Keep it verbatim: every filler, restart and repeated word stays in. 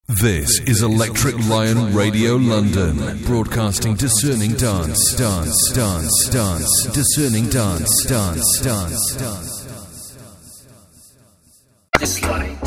This is Electric Lion Radio London, broadcasting discerning dance, dance, dance, dance, discerning dance, dance, dance, dance. Dislike.